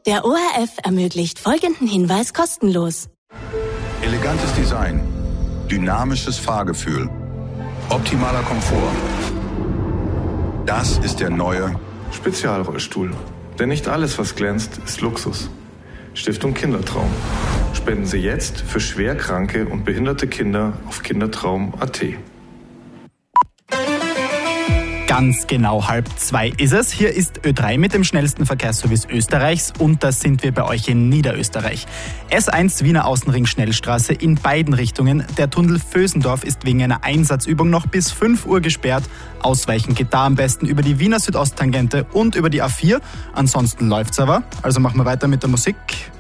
Der ORF ermöglicht folgenden Hinweis kostenlos. Elegantes Design, dynamisches Fahrgefühl, optimaler Komfort. Das ist der neue Spezialrollstuhl. Denn nicht alles, was glänzt, ist Luxus. Stiftung Kindertraum. Spenden Sie jetzt für schwerkranke und behinderte Kinder auf kindertraum.at. Ganz genau 1:30 ist es. Hier ist Ö3 mit dem schnellsten Verkehrsservice Österreichs und das sind wir bei euch in Niederösterreich. S1 Wiener Außenring Schnellstraße in beiden Richtungen. Der Tunnel Vösendorf ist wegen einer Einsatzübung noch bis 5 Uhr gesperrt. Ausweichen geht da am besten über die Wiener Südosttangente und über die A4. Ansonsten läuft's aber. Also machen wir weiter mit der Musik.